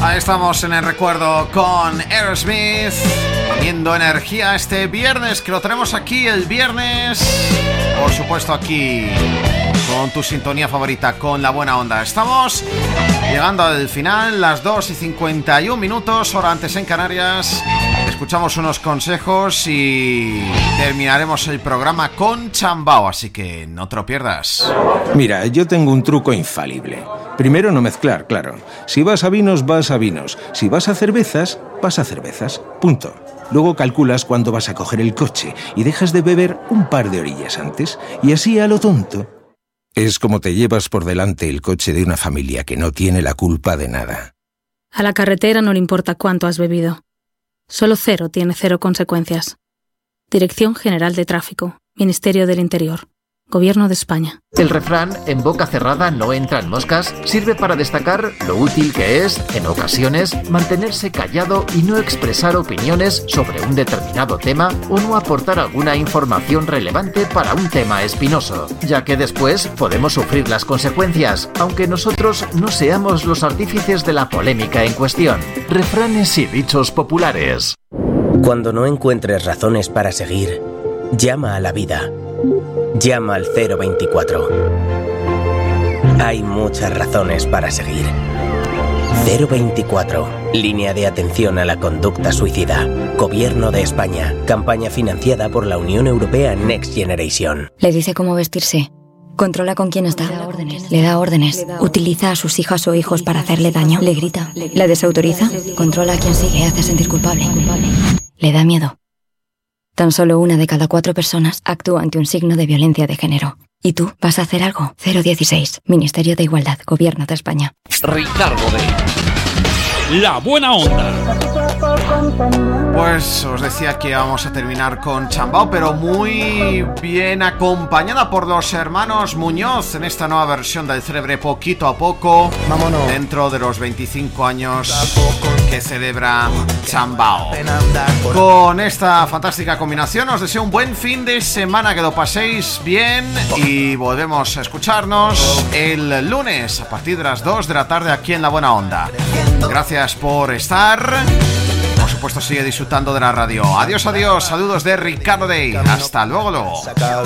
Ahí estamos en el recuerdo con Aerosmith, poniendo energía este viernes, que lo tenemos aquí el viernes, por supuesto aquí con tu sintonía favorita, con La Buena Onda. Estamos llegando al final, las 2:51, hora antes en Canarias. Escuchamos unos consejos y terminaremos el programa con Chambao, así que no te lo pierdas. Mira, yo tengo un truco infalible. Primero, no mezclar, claro. Si vas a vinos, vas a vinos. Si vas a cervezas, vas a cervezas. Punto. Luego calculas cuándo vas a coger el coche y dejas de beber un par de orillas antes. Y así a lo tonto. Es como te llevas por delante el coche de una familia que no tiene la culpa de nada. A la carretera no le importa cuánto has bebido. Solo cero tiene cero consecuencias. Dirección General de Tráfico, Ministerio del Interior, Gobierno de España. El refrán "en boca cerrada no entran moscas" sirve para destacar lo útil que es, en ocasiones, mantenerse callado y no expresar opiniones sobre un determinado tema o no aportar alguna información relevante para un tema espinoso, ya que después podemos sufrir las consecuencias, aunque nosotros no seamos los artífices de la polémica en cuestión. Refranes y dichos populares. Cuando no encuentres razones para seguir, llama a la vida. Llama al 024. Hay muchas razones para seguir. 024. Línea de atención a la conducta suicida. Gobierno de España. Campaña financiada por la Unión Europea Next Generation. Le dice cómo vestirse. Controla con quién está. Le da órdenes. Utiliza a sus hijas o hijos para hacerle daño. Le grita. La desautoriza. Controla a quien sigue. Hace sentir culpable. Le da miedo. Tan solo 1 de cada 4 personas actúa ante un signo de violencia de género. ¿Y tú vas a hacer algo? 016. Ministerio de Igualdad. Gobierno de España. Ricardo de La Buena Onda. Pues os decía que vamos a terminar con Chambao, pero muy bien acompañada por los hermanos Muñoz en esta nueva versión del célebre Poquito a Poco. Vámonos. Dentro de los 25 años que celebra Chambao. Con esta fantástica combinación os deseo un buen fin de semana, que lo paséis bien y volvemos a escucharnos el lunes a partir de las 2 de la tarde aquí en La Buena Onda. Gracias por estar. Por supuesto, sigue disfrutando de la radio. Adiós, adiós. Saludos de Ricardo Day. Hasta luego.